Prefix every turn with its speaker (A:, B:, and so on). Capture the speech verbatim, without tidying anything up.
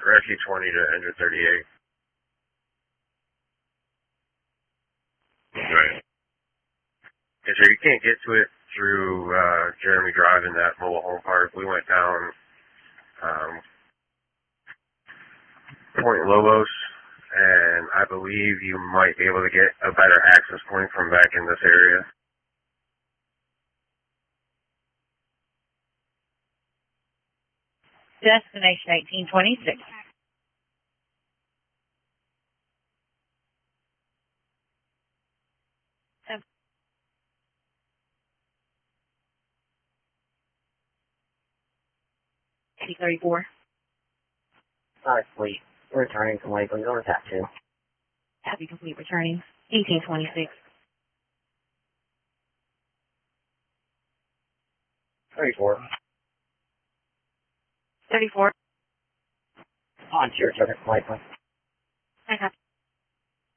A: Rescue twenty to engine thirty-eight. Right. And so you can't get to it through uh, Jeremy Drive in that mobile home park. We went down um, Point Lobos, and I believe you might be able to get a better access point from back in this area.
B: Destination eighteen twenty-six. T thirty-four.
C: Sorry, fleet. Returning from Lakeland, over tap two.
B: Happy complete returning. eighteen twenty-six.
C: thirty-four.
B: thirty-four.
C: On to your target, Lakeland.
B: I have